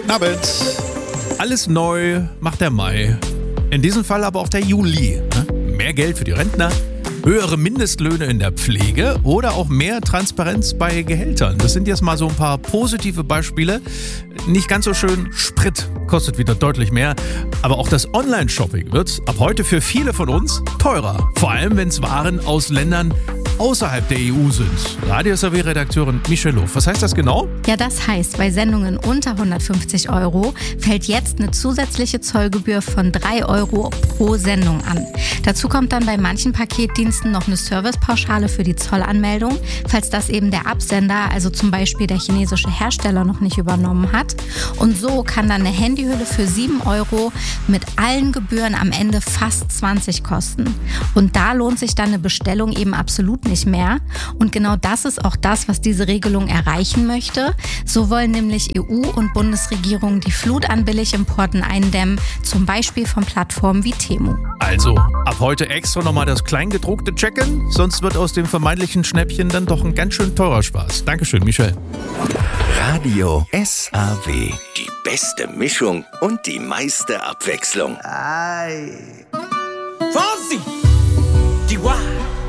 Abend. Alles neu macht der Mai. In diesem Fall aber auch der Juli. Mehr Geld für die Rentner, höhere Mindestlöhne in der Pflege oder auch mehr Transparenz bei Gehältern. Das sind jetzt mal so ein paar positive Beispiele. Nicht ganz so schön, Sprit kostet wieder deutlich mehr. Aber auch das Online-Shopping wird ab heute für viele von uns teurer. Vor allem, wenn es Waren aus Ländern außerhalb der EU sind. Radio SRW-Redakteurin Michelle Lof. Was heißt das genau? Ja, das heißt, bei Sendungen unter 150 € fällt jetzt eine zusätzliche Zollgebühr von 3 € pro Sendung an. Dazu kommt dann bei manchen Paketdiensten noch eine Servicepauschale für die Zollanmeldung, falls das eben der Absender, also zum Beispiel der chinesische Hersteller, noch nicht übernommen hat. Und so kann dann eine Handyhülle für 7 € mit allen Gebühren am Ende fast 20 kosten. Und da lohnt sich dann eine Bestellung eben absolut nicht mehr. Und genau das ist auch das, was diese Regelung erreichen möchte. So wollen nämlich EU und Bundesregierung die Flut an Billigimporten eindämmen, zum Beispiel von Plattformen wie Temu. Also, ab heute extra nochmal das Kleingedruckte checken, sonst wird aus dem vermeintlichen Schnäppchen dann doch ein ganz schön teurer Spaß. Dankeschön, Michelle. Radio SAW. Die beste Mischung und die meiste Abwechslung. Ay. Fonsi! Chihuahua.